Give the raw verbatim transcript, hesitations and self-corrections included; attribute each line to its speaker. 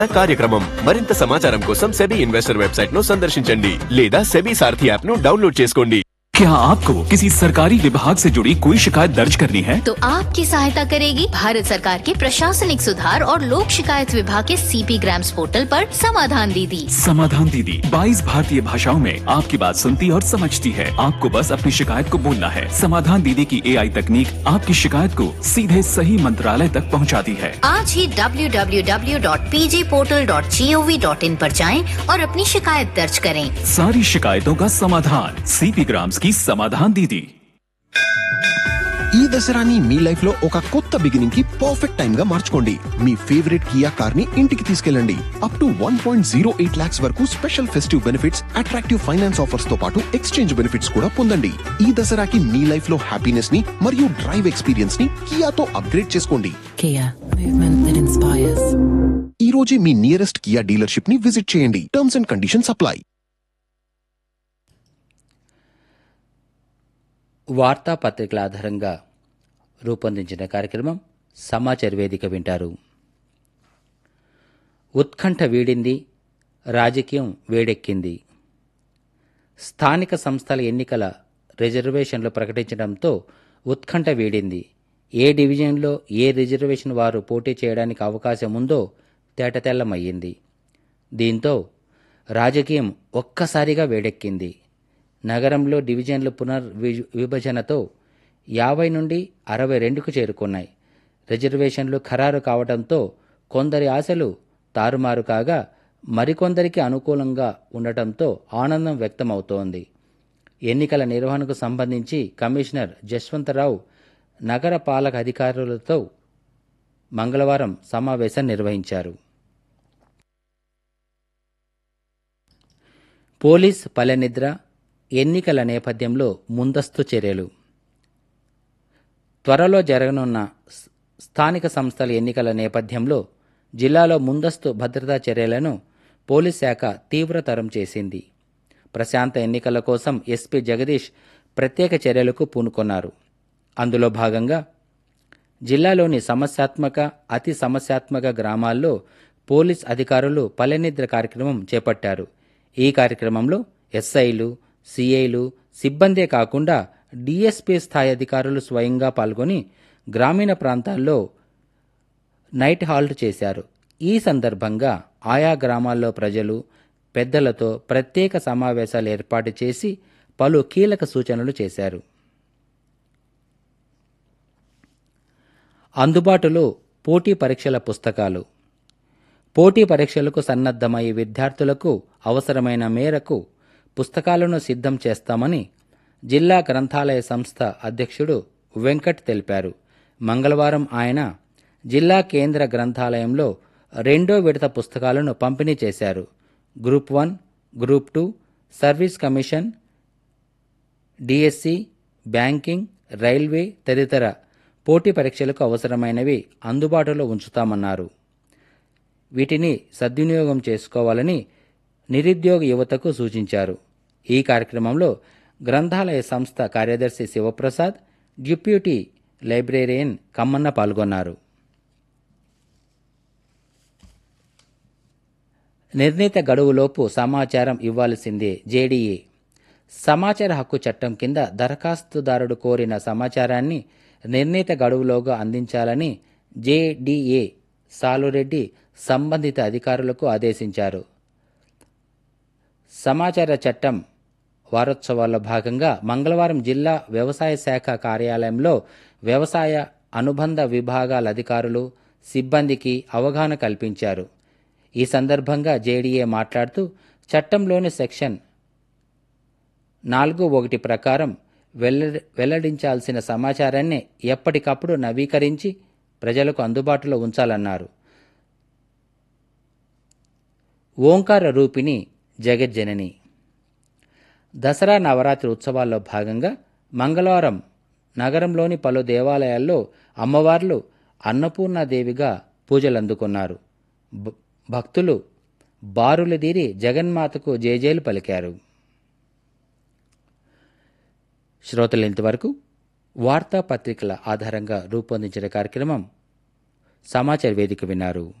Speaker 1: కార్యక్రమం మరింత సమాచారం కోసం సెబీ ఇన్వెస్టర్ వెబ్సైట్ ను సందర్శించండి లేదా సెబీ సారథి యాప్ ను డౌన్లోడ్ చేసుకోండి.
Speaker 2: क्या आपको किसी सरकारी विभाग से जुड़ी कोई शिकायत दर्ज करनी है?
Speaker 3: तो आपकी सहायता करेगी भारत सरकार के प्रशासनिक सुधार और लोक शिकायत विभाग के सीपी ग्राम्स पोर्टल पर समाधान दीदी।
Speaker 2: समाधान दीदी बाईस भारतीय भाषाओं में आपकी बात सुनती और समझती है। आपको बस अपनी शिकायत को बोलना है। समाधान दीदी की एआई तकनीक आपकी शिकायत को सीधे सही मंत्रालय तक पहुंचाती है।
Speaker 3: आज ही W W W dot P G portal dot G O V dot in पर जाएं और अपनी शिकायत दर्ज करें।
Speaker 2: सारी शिकायतों का समाधान सीपी ग्राम्स की समाधान दीदी।
Speaker 4: ఈ దసరాని మీ లైఫ్ లో ఒక కొత్త బిగినింగ్ కి పర్ఫెక్ట్ టైం గా మార్చుకోండి. మీ ఫేవరెట్ కియా కార్ ని ఇంటికి తీసుకెళ్ళండి. Up to one point zero eight lakhs వరకు special festive benefits, attractive finance offers తో పాటు ఎక్స్చేంజ్ బెనిఫిట్స్ కూడా పొందండి. ఈ దసరాకి మీ లైఫ్ లో హ్యాపీనెస్ ని మరియు డ్రైవ్ ఎక్స్పీరియన్స్ ని కియాతో అప్గ్రేడ్ చేసుకోండి.
Speaker 5: Kia, movement that inspires.
Speaker 4: ఈ రోజే మీ నియరెస్ట్ కియా డీలర్షిప్ ని విజిట్ చేయండి. Terms and conditions apply.
Speaker 6: వార్తాపత్రికల ఆధారంగా రూపొందించిన కార్యక్రమం సమాచార వేదిక వింటారు. ఉత్కంఠ వీడింది, రాజకీయం వేడెక్కింది. స్థానిక సంస్థల ఎన్నికల రిజర్వేషన్లు ప్రకటించడంతో ఉత్కంఠ వీడింది. ఏ డివిజన్లో ఏ రిజర్వేషన్ వారు పోటీ చేయడానికి అవకాశం ఉందో తేటతెల్లమయ్యింది. దీంతో రాజకీయం ఒక్కసారిగా వేడెక్కింది. నగరంలో డివిజన్ల పునర్ విభజనతో యాభై నుండి అరవై రెండుకు చేరుకున్నాయి. రిజర్వేషన్లు ఖరారు కావడంతో కొందరి ఆశలు తారుమారు కాగా మరికొందరికి అనుకూలంగా ఉండటంతో ఆనందం వ్యక్తమవుతోంది. ఎన్నికల నిర్వహణకు సంబంధించి కమిషనర్ జశ్వంతరావు నగర పాలక అధికారులతో మంగళవారం సమావేశం నిర్వహించారు. పోలీస్ పల్లెనిద్ర, ఎన్నికల నేపథ్యంలో ముందస్తు చర్యలు. త్వరలో జరగనున్న స్థానిక సంస్థల ఎన్నికల నేపథ్యంలో జిల్లాలో ముందస్తు భద్రతా చర్యలను పోలీస్ శాఖ తీవ్రతరం చేసింది. ప్రశాంత ఎన్నికల కోసం ఎస్పీ జగదీష్ ప్రత్యేక చర్యలకు పూనుకొన్నారు. అందులో భాగంగా జిల్లాలోని సమస్యాత్మక, అతి సమస్యాత్మక గ్రామాల్లో పోలీస్ అధికారులు పల్లెనిద్ర కార్యక్రమం చేపట్టారు. ఈ కార్యక్రమంలో ఎస్ఐలు, సిఐలు, సిబ్బందే కాకుండా డిఎస్పీ స్థాయి అధికారులు స్వయంగా పాల్గొని గ్రామీణ ప్రాంతాల్లో నైట్ హాల్ట్ చేశారు. ఈ సందర్భంగా ఆయా గ్రామాల్లో ప్రజలు, పెద్దలతో ప్రత్యేక సమావేశాలు ఏర్పాటు చేసి పలు కీలక సూచనలు చేశారు. అందుబాటులో పోటీ పరీక్షల పుస్తకాలు. పోటీ పరీక్షలకు సన్నద్ధమయ్యే విద్యార్థులకు అవసరమైన మేరకు పుస్తకాలను సిద్ధం చేస్తామని జిల్లా గ్రంథాలయ సంస్థ అధ్యక్షుడు వెంకట్ తెలిపారు. మంగళవారం ఆయన జిల్లా కేంద్ర గ్రంథాలయంలో రెండో విడత పుస్తకాలను పంపిణీ చేశారు. Group one, group two, service commission, DSC, banking, railway తదితర పోటీ పరీక్షలకు అవసరమైనవి అందుబాటులో ఉంచుతామన్నారు. వీటిని సద్వినియోగం చేసుకోవాలని నిరుద్యోగ యువతకు సూచించారు. ఈ కార్యక్రమంలో గ్రంథాలయ సంస్థ కార్యదర్శి శివప్రసాద్, డిప్యూటీ లైబ్రేరియన్ కమ్మన్న పాల్గొన్నారు. నిర్ణీత గడువులోపు సమాచారం ఇవ్వాల్సిందే జేడీఏ. సమాచార హక్కు చట్టం కింద దరఖాస్తుదారుడు కోరిన సమాచారాన్ని నిర్ణీత గడువులోగా అందించాలని జేడీఏ సాలురెడ్డి సంబంధిత అధికారులకు ఆదేశించారు. సమాచార చట్టం వారోత్సవాల్లో భాగంగా మంగళవారం జిల్లా వ్యవసాయ శాఖ కార్యాలయంలో వ్యవసాయ అనుబంధ విభాగాల అధికారులు, సిబ్బందికి అవగాహన కల్పించారు. ఈ సందర్భంగా జేడీఏ మాట్లాడుతూ చట్టంలోని సెక్షన్ నాలుగు ఒకటి ప్రకారం వెల్లడి వెల్లడించాల్సిన సమాచారాన్ని ఎప్పటికప్పుడు నవీకరించి ప్రజలకు అందుబాటులో ఉంచాలన్నారు. ఓంకార రూపిణి జగజ్జనని. దసరా నవరాత్రి ఉత్సవాల్లో భాగంగా మంగళవారం నగరంలోని పలు దేవాలయాల్లో అమ్మవార్లు అన్నపూర్ణాదేవిగా పూజలందుకున్నారు. భక్తులు బారులదీరి జగన్మాతకు జేజేలు పలికారు. శ్రోతలు ఇంతవరకు వార్తాపత్రికల ఆధారంగా రూపొందించిన కార్యక్రమం సమాచార వేదిక విన్నారు.